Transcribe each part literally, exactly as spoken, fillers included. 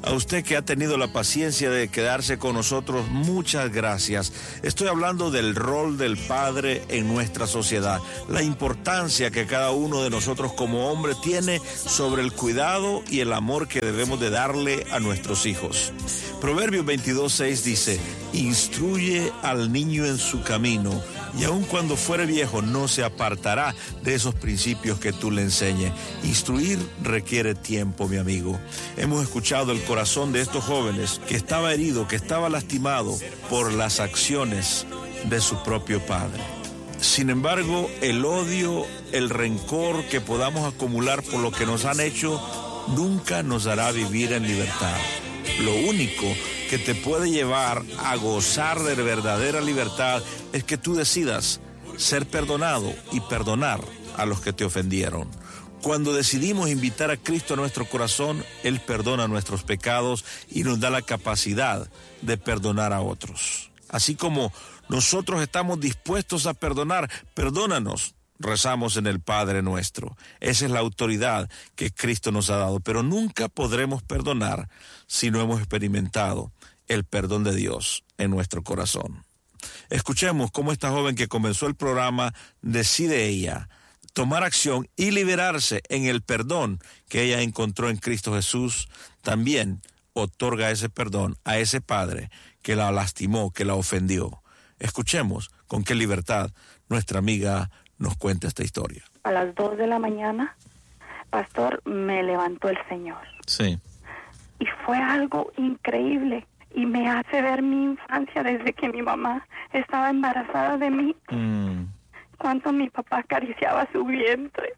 A usted que ha tenido la paciencia de quedarse con nosotros, muchas gracias. Estoy hablando del rol del padre en nuestra sociedad, la importancia que cada uno de nosotros como hombre tiene sobre el cuidado y el amor que debemos de darle a nuestros hijos. Proverbios veintidós seis dice: instruye al niño en su camino, y aun cuando fuere viejo no se apartará de esos principios que tú le enseñes. Instruir requiere tiempo, mi amigo. Hemos escuchado el corazón de estos jóvenes que estaba herido, que estaba lastimado por las acciones de su propio padre. Sin embargo, el odio, el rencor que podamos acumular por lo que nos han hecho, nunca nos hará vivir en libertad. Lo único que te puede llevar a gozar de verdadera libertad es que tú decidas ser perdonado y perdonar a los que te ofendieron. Cuando decidimos invitar a Cristo a nuestro corazón, Él perdona nuestros pecados y nos da la capacidad de perdonar a otros. Así como nosotros estamos dispuestos a perdonar, perdónanos. Rezamos en el Padre Nuestro. Esa es la autoridad que Cristo nos ha dado, pero nunca podremos perdonar si no hemos experimentado el perdón de Dios en nuestro corazón. Escuchemos cómo esta joven que comenzó el programa decide ella tomar acción y liberarse en el perdón que ella encontró en Cristo Jesús. También otorga ese perdón a ese padre que la lastimó, que la ofendió. Escuchemos con qué libertad nuestra amiga nos cuenta esta historia. A las dos de la mañana, pastor, me levantó el Señor. Sí. Y fue algo increíble. Y me hace ver mi infancia desde que mi mamá estaba embarazada de mí. Mm. Cuánto mi papá acariciaba su vientre.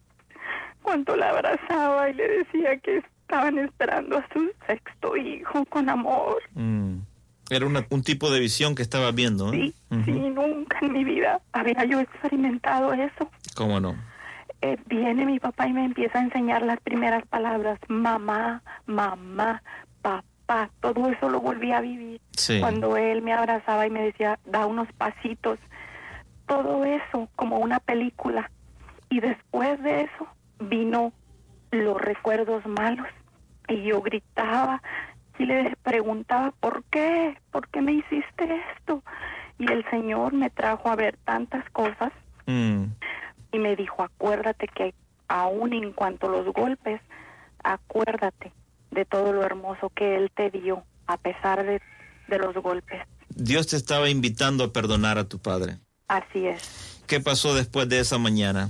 Cuánto la abrazaba y le decía que estaban esperando a su sexto hijo con amor. Mm. Era una, un tipo de visión que estaba viendo, ¿eh? Sí, uh-huh. sí, nunca en mi vida había yo experimentado eso. ¿Cómo no? Eh, viene mi papá y me empieza a enseñar las primeras palabras. Mamá, mamá, papá. Todo eso lo volví a vivir. Sí. Cuando él me abrazaba y me decía, da unos pasitos. Todo eso como una película. Y después de eso vino los recuerdos malos. Y yo gritaba y le preguntaba, ¿por qué? ¿Por qué me hiciste esto? Y el Señor me trajo a ver tantas cosas. Mm. Y me dijo, acuérdate que aún en cuanto a los golpes, acuérdate de todo lo hermoso que Él te dio, a pesar de, de los golpes. Dios te estaba invitando a perdonar a tu padre. Así es. ¿Qué pasó después de esa mañana?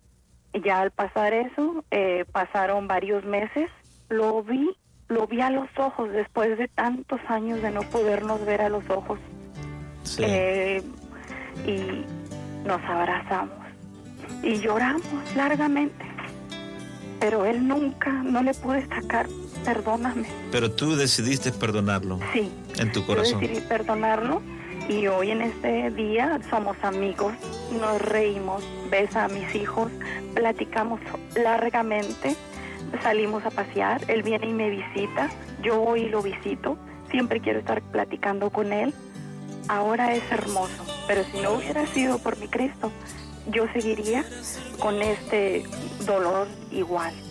Ya al pasar eso, eh, pasaron varios meses, lo vi, lo vi a los ojos después de tantos años de no podernos ver a los ojos. Sí. Eh, y nos abrazamos y lloramos largamente, pero él nunca, no le pude sacar, perdóname. Pero tú decidiste perdonarlo. Sí. En tu corazón. Yo decidí perdonarlo y hoy en este día somos amigos, nos reímos, besa a mis hijos, platicamos largamente, salimos a pasear, él viene y me visita, yo voy y lo visito, siempre quiero estar platicando con él. Ahora es hermoso, pero si no hubiera sido por mi Cristo, yo seguiría con este dolor igual.